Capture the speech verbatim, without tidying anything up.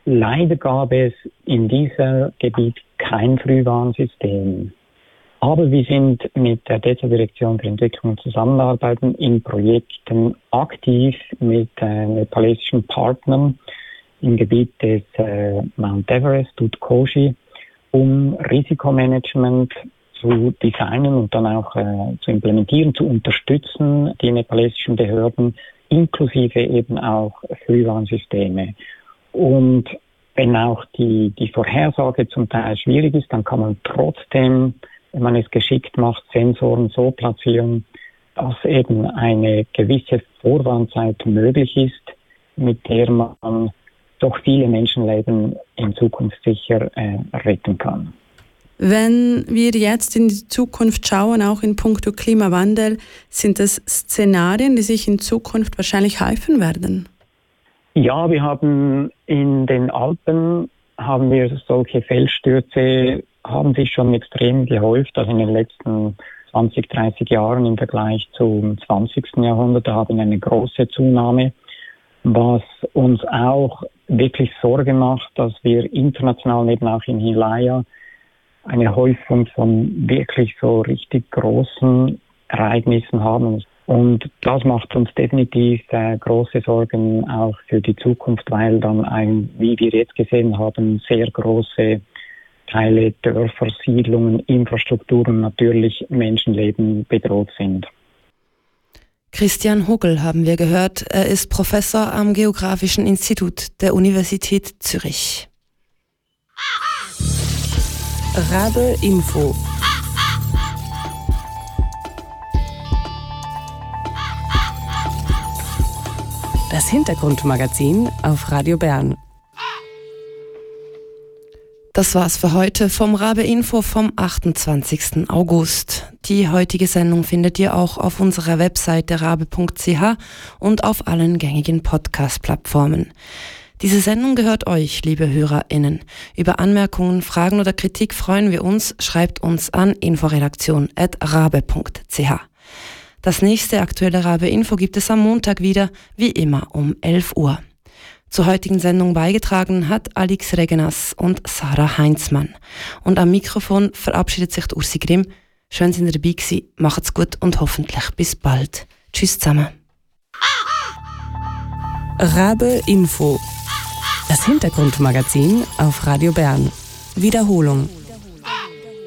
Leider gab es in diesem Gebiet kein Frühwarnsystem. Aber wir sind mit der D E Z A-Direktion für Entwicklung und Zusammenarbeit in Projekten aktiv mit äh, nepalesischen Partnern im Gebiet des äh, Mount Everest, Dudhkoshi, um Risikomanagement zu designen und dann auch äh, zu implementieren, zu unterstützen, die nepalesischen Behörden, inklusive eben auch Frühwarnsysteme. Und wenn auch die, die Vorhersage zum Teil schwierig ist, dann kann man trotzdem, wenn man es geschickt macht, Sensoren so platzieren, dass eben eine gewisse Vorwarnzeit möglich ist, mit der man doch viele Menschenleben in Zukunft sicher äh, retten kann. Wenn wir jetzt in die Zukunft schauen, auch in puncto Klimawandel, sind es Szenarien, die sich in Zukunft wahrscheinlich häufen werden? Ja, wir haben in den Alpen haben wir solche Felsstürze, haben sich schon extrem gehäuft, also in den letzten zwanzig, dreißig Jahren im Vergleich zum zwanzigsten Jahrhundert, da haben wir eine große Zunahme, was uns auch wirklich Sorge macht, dass wir international eben auch im Himalaya eine Häufung von wirklich so richtig großen Ereignissen haben. Und das macht uns definitiv äh, große Sorgen auch für die Zukunft, weil dann ein, wie wir jetzt gesehen haben, sehr große Teile, Dörfer, Siedlungen, Infrastrukturen, natürlich Menschenleben bedroht sind. Christian Hugel haben wir gehört. Er ist Professor am Geografischen Institut der Universität Zürich. Rabe Info. Das Hintergrundmagazin auf Radio Bern. Das war's für heute vom Rabe Info vom achtundzwanzigsten August. Die heutige Sendung findet ihr auch auf unserer Webseite rabe punkt c h und auf allen gängigen Podcast-Plattformen. Diese Sendung gehört euch, liebe HörerInnen. Über Anmerkungen, Fragen oder Kritik freuen wir uns. Schreibt uns an inforedaktion at rabe punkt c h. Das nächste aktuelle Rabe Info gibt es am Montag wieder, wie immer um elf Uhr. Zur heutigen Sendung beigetragen hat Alex Regenas und Sarah Heinzmann. Und am Mikrofon verabschiedet sich Ursi Grimm. Schön, dass ihr dabei gewesen. Macht's gut und hoffentlich bis bald. Tschüss zusammen. Rabe Info. Das Hintergrundmagazin auf Radio Bern. Wiederholung.